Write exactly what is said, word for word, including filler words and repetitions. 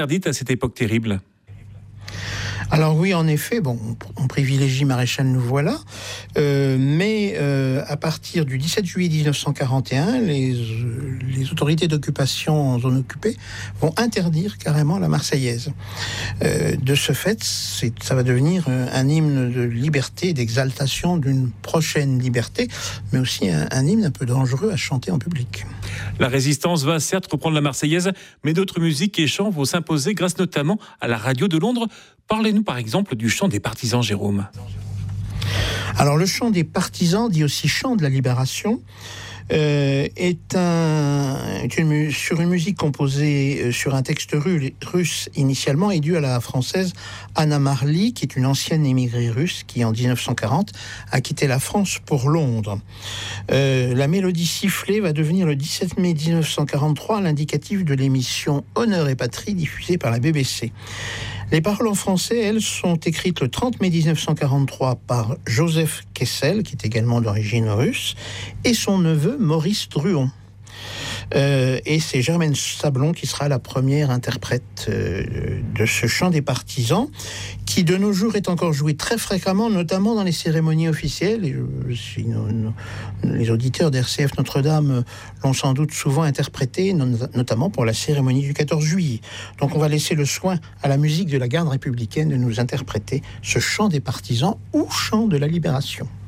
interdite à cette époque terrible. Alors oui, en effet, bon, on privilégie Maréchal Nous voilà, euh, mais euh, à partir du dix-sept juillet dix-neuf cent quarante et un, les, euh, les autorités d'occupation en zone occupée vont interdire carrément la Marseillaise. Euh, de ce fait, c'est, ça va devenir un hymne de liberté, d'exaltation d'une prochaine liberté, mais aussi un, un hymne un peu dangereux à chanter en public. La résistance va certes reprendre la Marseillaise, mais d'autres musiques et chants vont s'imposer grâce notamment à la radio de Londres. Parlez-nous par exemple du chant des partisans, Jérôme. Alors le chant des partisans, dit aussi chant de la libération, euh, est, un, est une, sur une musique composée sur un texte ru, russe initialement et dû à la française Anna Marly, qui est une ancienne émigrée russe qui en dix-neuf cent quarante a quitté la France pour Londres. Euh, la mélodie sifflée va devenir le dix-sept mai dix-neuf cent quarante-trois l'indicatif de l'émission Honneur et Patrie diffusée par la B B C. Les paroles en français, elles, sont écrites le trente mai dix-neuf cent quarante-trois par Joseph Kessel, qui est également d'origine russe, et son neveu Maurice Druon. Euh, et c'est Germaine Sablon qui sera la première interprète euh, de ce chant des partisans, qui de nos jours est encore joué très fréquemment, notamment dans les cérémonies officielles. Et, euh, si nos, nos, les auditeurs d'R C F Notre-Dame l'ont sans doute souvent interprété, non, notamment pour la cérémonie du quatorze juillet. Donc on va laisser le soin à la musique de la garde républicaine de nous interpréter ce chant des partisans ou chant de la libération.